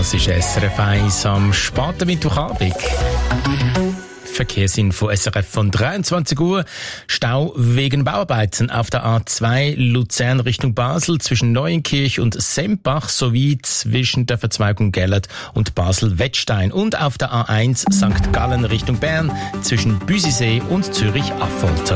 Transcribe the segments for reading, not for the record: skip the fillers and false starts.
Das ist SRF 1 am späten Mittwochabend. Verkehrsinfo SRF von 23 Uhr. Stau wegen Bauarbeiten auf der A2 Luzern Richtung Basel zwischen Neuenkirch und Sempach sowie zwischen der Verzweigung Gellert und Basel-Wettstein und auf der A1 St. Gallen Richtung Bern zwischen Büsisee und Zürich-Affoltern.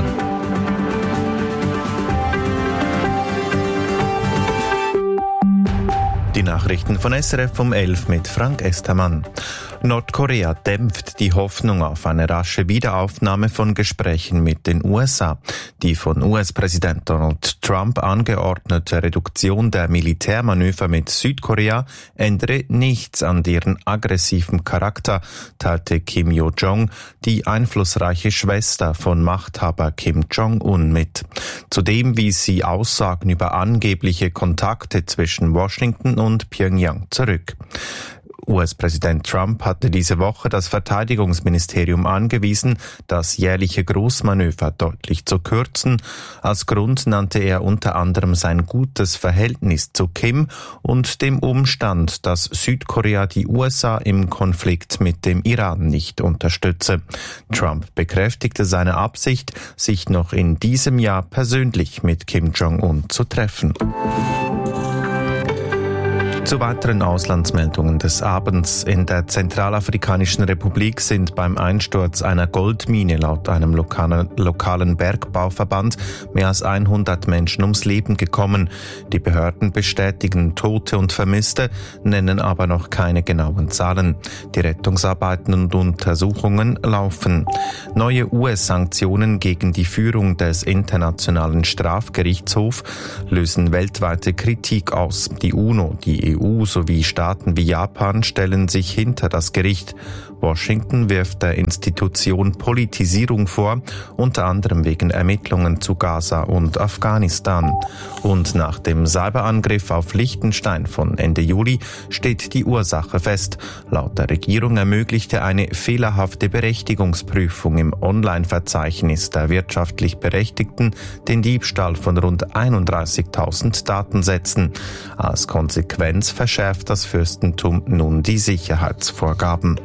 Die Nachrichten von SRF um 11 mit Frank Estermann. Nordkorea dämpft die Hoffnung auf eine rasche Wiederaufnahme von Gesprächen mit den USA. Die von US-Präsident Donald Trump angeordnete Reduktion der Militärmanöver mit Südkorea ändere nichts an deren aggressiven Charakter, teilte Kim Yo-jong, die einflussreiche Schwester von Machthaber Kim Jong-un, mit. Zudem wies sie Aussagen über angebliche Kontakte zwischen Washington und Pyongyang zurück. US-Präsident Trump hatte diese Woche das Verteidigungsministerium angewiesen, das jährliche Großmanöver deutlich zu kürzen. Als Grund nannte er unter anderem sein gutes Verhältnis zu Kim und dem Umstand, dass Südkorea die USA im Konflikt mit dem Iran nicht unterstütze. Trump bekräftigte seine Absicht, sich noch in diesem Jahr persönlich mit Kim Jong-un zu treffen. Zu weiteren Auslandsmeldungen des Abends. In der Zentralafrikanischen Republik sind beim Einsturz einer Goldmine laut einem lokalen Bergbauverband mehr als 100 Menschen ums Leben gekommen. Die Behörden bestätigen Tote und Vermisste, nennen aber noch keine genauen Zahlen. Die Rettungsarbeiten und Untersuchungen laufen. Neue US-Sanktionen gegen die Führung des Internationalen Strafgerichtshofs lösen weltweite Kritik aus. Die UNO, die EU sowie Staaten wie Japan stellen sich hinter das Gericht. Washington wirft der Institution Politisierung vor, unter anderem wegen Ermittlungen zu Gaza und Afghanistan. Und nach dem Cyberangriff auf Liechtenstein von Ende Juli steht die Ursache fest. Laut der Regierung ermöglichte eine fehlerhafte Berechtigungsprüfung im Online-Verzeichnis der wirtschaftlich Berechtigten den Diebstahl von rund 31.000 Datensätzen. Als Konsequenz verschärft das Fürstentum nun die Sicherheitsvorgaben.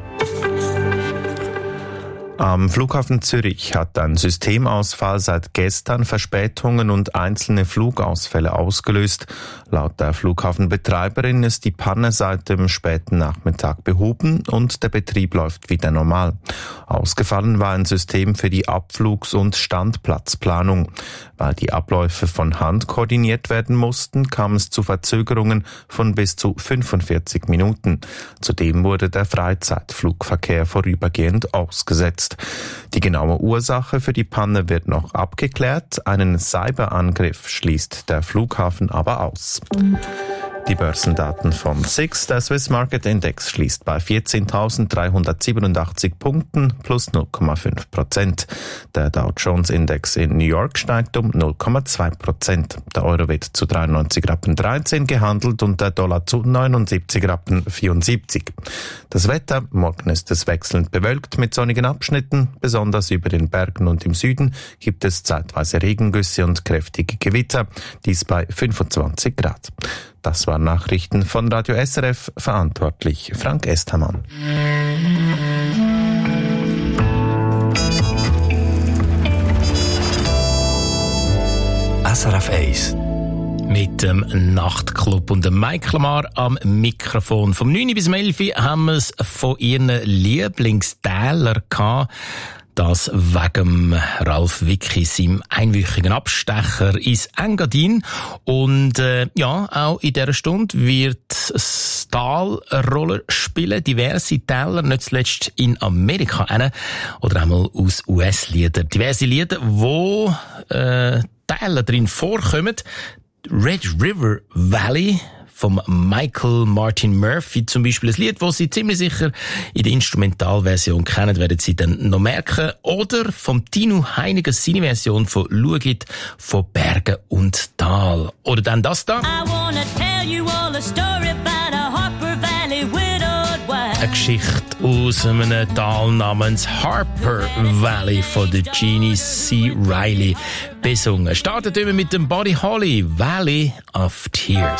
Am Flughafen Zürich hat ein Systemausfall seit gestern Verspätungen und einzelne Flugausfälle ausgelöst. Laut der Flughafenbetreiberin ist die Panne seit dem späten Nachmittag behoben und der Betrieb läuft wieder normal. Ausgefallen war ein System für die Abflugs- und Standplatzplanung. Weil die Abläufe von Hand koordiniert werden mussten, kam es zu Verzögerungen von bis zu 45 Minuten. Zudem wurde der Freizeitflugverkehr vorübergehend ausgesetzt. Die genaue Ursache für die Panne wird noch abgeklärt. Einen Cyberangriff schließt der Flughafen aber aus. Die Börsendaten von SIX, der Swiss Market Index, schließt bei 14.387 Punkten plus 0,5%. Der Dow Jones Index in New York steigt um 0,2%. Der Euro wird zu 93,13 Rappen gehandelt und der Dollar zu 79,74 Rappen. Das Wetter, morgen ist es wechselnd bewölkt mit sonnigen Abschnitten. Besonders über den Bergen und im Süden gibt es zeitweise Regengüsse und kräftige Gewitter. Dies bei 25 Grad. Das waren Nachrichten von Radio SRF, verantwortlich Frank Estermann. SRF 1 mit dem Nachtclub und dem Mike Lamar am Mikrofon. Vom 9 bis 11 haben wir es von ihren Lieblingstäler gehabt. Das wegen Ralf Wicki, seinem einwöchigen Abstecher ins Engadin. Und auch in dieser Stunde wird das Tal eine Rolle spielen. Diverse Täler, nicht zuletzt in Amerika oder einmal aus US-Liedern. Diverse Lieder, wo Täler drin vorkommen. Red River Valley vom Michael Martin Murphey zum Beispiel, ein Lied, das Sie ziemlich sicher in der Instrumentalversion kennen, werden Sie dann noch merken. Oder vom Tino Heiniger seine Version von «Schauit» von Bergen und Tal. Oder dann das da. Eine Geschichte aus einem Tal namens Harper Valley von der Jeannie C. Riley besungen. Startet immer mit dem Buddy Holly, Valley of Tears.